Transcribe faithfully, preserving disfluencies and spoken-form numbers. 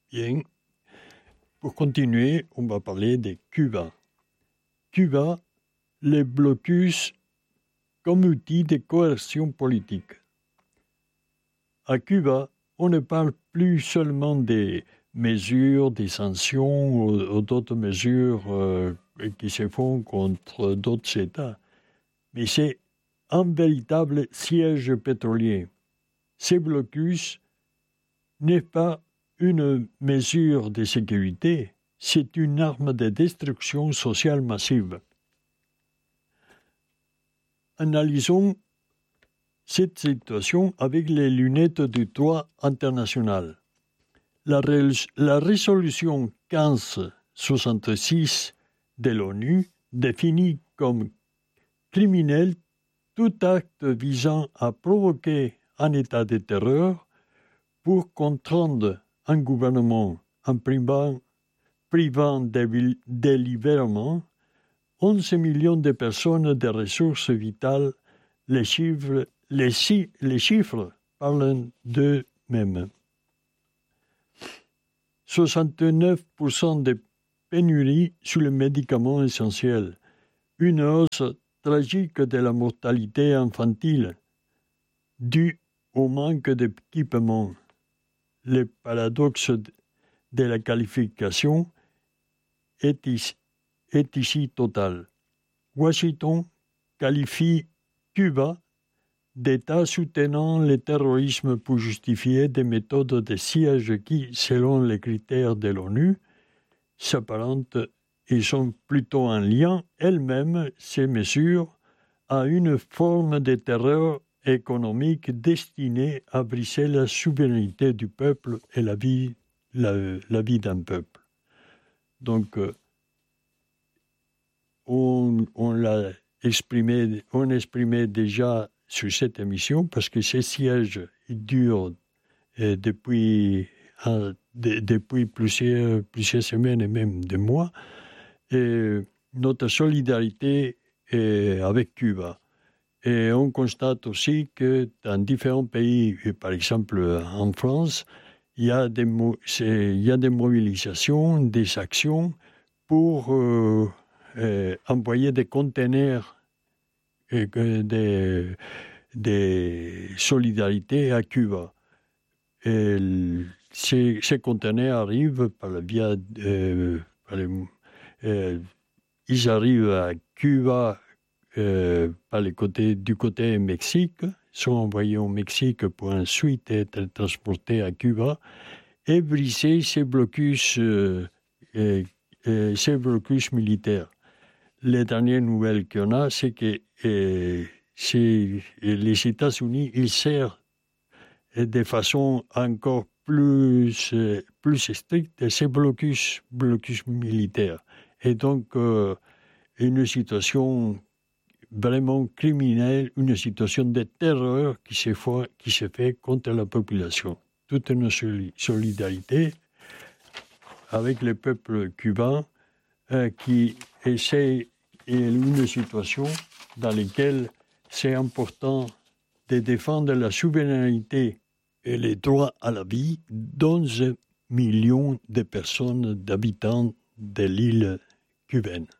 Bien. Pour continuer, on va parler de Cuba. Cuba, le blocus comme outil de coercion politique. À Cuba, on ne parle plus seulement des mesures, des sanctions ou, ou d'autres mesures euh, qui se font contre d'autres États, mais c'est un véritable siège pétrolier. Ces blocus n'est pas une mesure de sécurité, c'est une arme de destruction sociale massive. Analysons cette situation avec les lunettes du droit international. La, ré- la résolution quinze soixante-six de l'ONU définit comme criminel tout acte visant à provoquer un état de terreur pour contraindre un gouvernement en privant, privant délibérément onze millions de personnes de ressources vitales. Les chiffres, les, les chiffres parlent d'eux-mêmes. soixante-neuf pour cent de pénuries sur les médicaments essentiels, une hausse tragique de la mortalité infantile due au manque d'équipement. Le paradoxe de la qualification est ici, est ici total. Washington qualifie Cuba d'État soutenant le terrorisme pour justifier des méthodes de siège qui, selon les critères de l'ONU, s'apparentent et sont plutôt en lien elles-mêmes, ces mesures, à une forme de terreur économique destinée à briser la souveraineté du peuple et la vie, la, la vie d'un peuple. Donc, euh, on, on l'a exprimé, on exprimait déjà sur cette émission, parce que ces sièges durent euh, depuis, euh, de, depuis plusieurs, plusieurs semaines et même des mois, et notre solidarité est avec Cuba. Et on constate aussi que dans différents pays, par exemple en France, il y a des, il y a des mobilisations, des actions pour euh, euh, envoyer des conteneurs et des, des solidarités à Cuba. Et ces, ces conteneurs arrivent par la via, euh, par les, euh, ils arrivent à Cuba euh, par le côté, du côté Mexique, sont envoyés au Mexique pour ensuite être transportés à Cuba et briser ces blocus, euh, euh, euh, ces blocus militaires. Les dernières nouvelles qu'on a, c'est que euh, c'est, les États-Unis, ils servent de façon encore plus, euh, plus stricte ces blocus, blocus militaires. Et donc, euh, une situation vraiment criminelle, une situation de terreur qui se fait, qui se fait contre la population. Toute une solidarité avec le peuple cubain euh, qui essaie une situation dans laquelle c'est important de défendre la souveraineté et les droits à la vie d'onze millions de personnes, d'habitants de l'île cubaine.